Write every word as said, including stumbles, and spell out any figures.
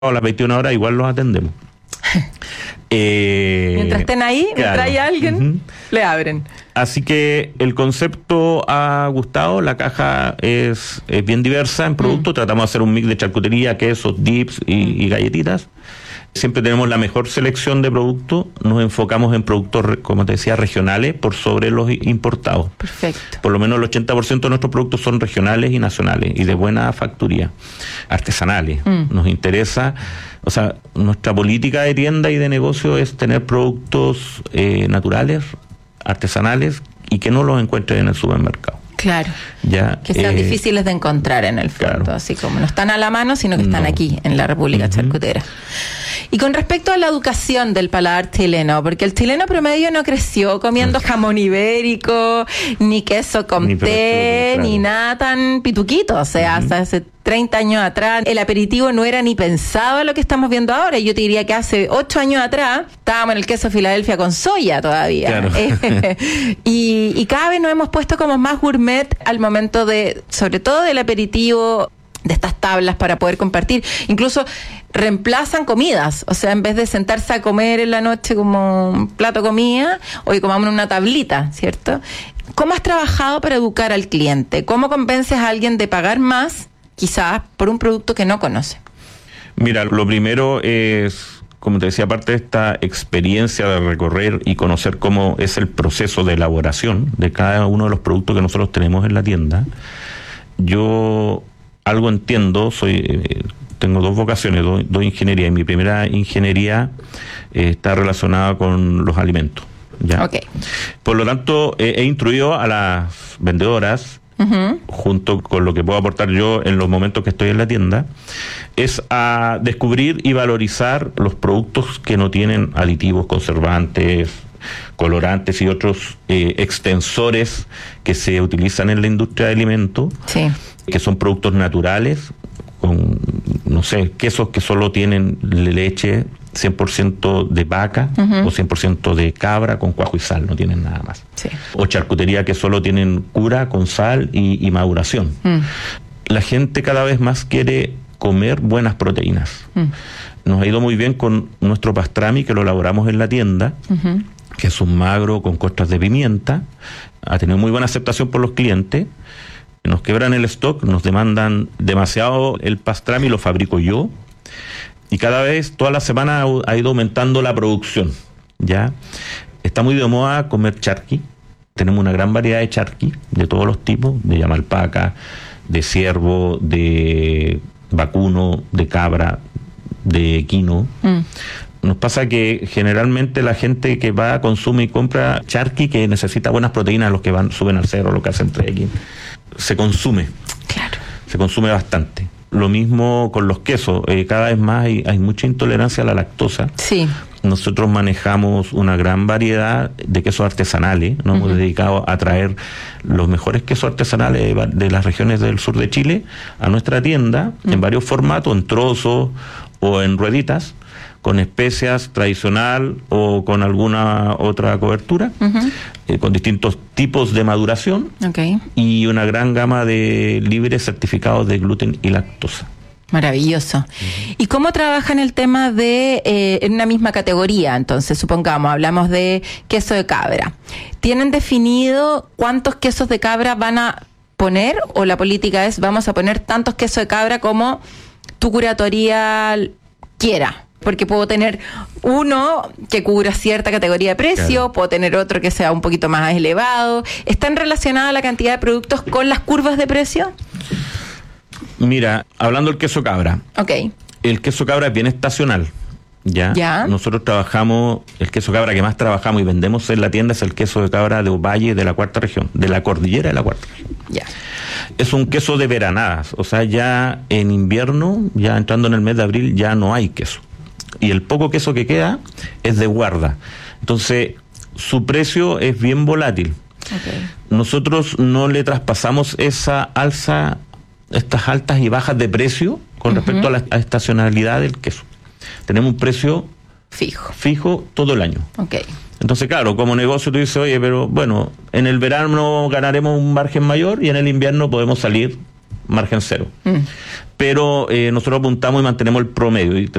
a las veintiuna horas igual los atendemos. eh, mientras estén ahí, claro. Mientras hay alguien, uh-huh. le abren. Así que el concepto ha gustado, la caja es, es bien diversa en productos, mm. tratamos de hacer un mix de charcutería, quesos, dips y, mm. y galletitas. Siempre tenemos la mejor selección de productos, nos enfocamos en productos, como te decía, regionales por sobre los importados. Perfecto. Por lo menos el ochenta por ciento de nuestros productos son regionales y nacionales y de buena facturía, artesanales. Mm. Nos interesa, o sea, nuestra política de tienda y de negocio es tener productos eh, naturales, artesanales y que no los encuentren en el supermercado. Claro, ya, que sean eh, difíciles de encontrar en el fondo, claro. Así como no están a la mano, sino que están no. aquí, en la República uh-huh. Charcutera. Y con respecto a la educación del paladar chileno, porque el chileno promedio no creció comiendo jamón ibérico, ni queso con ni té, claro. ni nada tan pituquito, o sea, uh-huh. hasta hace treinta años atrás, el aperitivo no era ni pensado en lo que estamos viendo ahora. Yo te diría que hace ocho años atrás estábamos en el queso Filadelfia con soya todavía. Claro. y, y cada vez nos hemos puesto como más gourmet al momento de, sobre todo del aperitivo, de estas tablas para poder compartir. Incluso reemplazan comidas, o sea, en vez de sentarse a comer en la noche como un plato de comida, hoy comamos una tablita, ¿cierto? ¿Cómo has trabajado para educar al cliente? ¿Cómo convences a alguien de pagar más, quizás, por un producto que no conoce? Mira, lo primero es, como te decía, aparte de esta experiencia de recorrer y conocer cómo es el proceso de elaboración de cada uno de los productos que nosotros tenemos en la tienda, yo algo entiendo, soy eh, tengo dos vocaciones, dos, dos ingenierías, y mi primera ingeniería eh, está relacionada con los alimentos. ¿Ya? Okay. Por lo tanto, eh, he instruido a las vendedoras, uh-huh. junto con lo que puedo aportar yo en los momentos que estoy en la tienda, es a descubrir y valorizar los productos que no tienen aditivos, conservantes, colorantes y otros eh, extensores que se utilizan en la industria de alimentos, sí. que son productos naturales, con, no sé, quesos que solo tienen leche cien por ciento de vaca uh-huh. o cien por ciento de cabra con cuajo y sal, no tienen nada más. Sí. O charcutería que solo tienen cura con sal y, y maduración. Mm. La gente cada vez más quiere comer buenas proteínas. Mm. Nos ha ido muy bien con nuestro pastrami, que lo elaboramos en la tienda, uh-huh. que es un magro con costras de pimienta. Ha tenido muy buena aceptación por los clientes. Nos quebran el stock, nos demandan demasiado el pastrami, lo fabrico yo. Y cada vez, toda la semana ha ido aumentando la producción, ¿ya? Está muy de moda comer charqui. Tenemos una gran variedad de charqui, de todos los tipos, de llama alpaca, de ciervo, de vacuno, de cabra, de equino. Mm. Nos pasa que generalmente la gente que va, consume y compra charqui, que necesita buenas proteínas, los que van suben al cerro, los que hacen trekking, se consume. Claro. Se consume bastante. Lo mismo con los quesos, eh, cada vez más hay, hay mucha intolerancia a la lactosa. Sí. Nosotros manejamos una gran variedad de quesos artesanales, nos uh-huh. hemos dedicado a traer los mejores quesos artesanales de, de las regiones del sur de Chile a nuestra tienda, uh-huh. en varios formatos, en trozos o en rueditas, con especias tradicional o con alguna otra cobertura, uh-huh. eh, con distintos tipos de maduración, okay. y una gran gama de libres certificados de gluten y lactosa. Maravilloso. Uh-huh. ¿Y cómo trabajan el tema de, eh, en una misma categoría? Entonces, supongamos, hablamos de queso de cabra. ¿Tienen definido cuántos quesos de cabra van a poner? ¿O la política es, vamos a poner tantos quesos de cabra como tu curatoría quiera? Porque puedo tener uno que cubra cierta categoría de precio, claro. puedo tener otro que sea un poquito más elevado. ¿Están relacionadas la cantidad de productos con las curvas de precio? Mira, hablando del queso cabra. Ok. El queso cabra es bien estacional. ¿Ya? ¿Ya? Nosotros trabajamos, el queso cabra que más trabajamos y vendemos en la tienda es el queso de cabra de Ovalle de la cuarta región, de la cordillera de la cuarta región. Ya. Es un queso de veranadas, o sea, ya en invierno, ya entrando en el mes de abril, ya no hay queso. Y el poco queso que queda es de guarda. Entonces, su precio es bien volátil. Okay. Nosotros no le traspasamos esa alza, estas altas y bajas de precio con uh-huh. respecto a la a estacionalidad del queso. Tenemos un precio fijo fijo todo el año. Okay. Entonces, claro, como negocio tú dices, oye, pero bueno, en el verano ganaremos un margen mayor y en el invierno podemos salir margen cero. Mm. Pero eh, nosotros apuntamos y mantenemos el promedio. Y